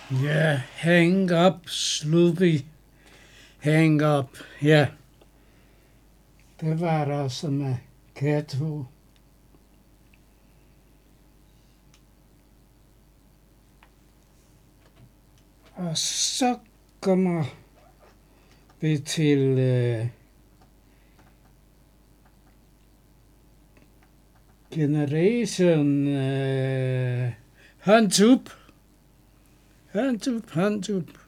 Ja, hang up, Sloopy. Hang up, ja. Det var der også med Kato. Og så kommer vi til Generation Hands Up. Hands Up, Hands Up.